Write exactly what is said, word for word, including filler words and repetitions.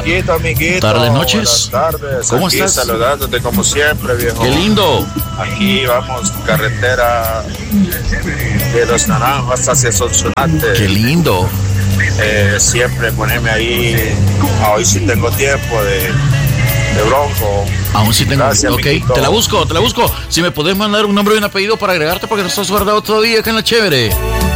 amiguito, amiguito. Tardes, noches. Buenas tardes. ¿Cómo Aquí estás? saludándote como siempre, viejo. Qué lindo. Aquí vamos, carretera de Los Naranjos hacia Sonsonate. Qué lindo. Eh, siempre ponerme ahí, ah, hoy sí tengo tiempo de, de Bronco. Aún sí tengo. Gracias, ok, amiguito. te la busco, te la busco. Si me podés mandar un nombre y un apellido para agregarte porque no estás guardado todavía acá en la chévere.